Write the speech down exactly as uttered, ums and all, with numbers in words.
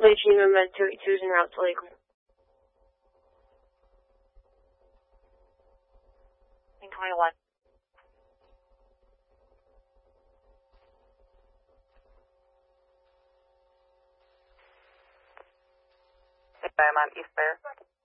Station Med two eighty-two is en route to Lakeland. twenty-one. I'm on East Bear.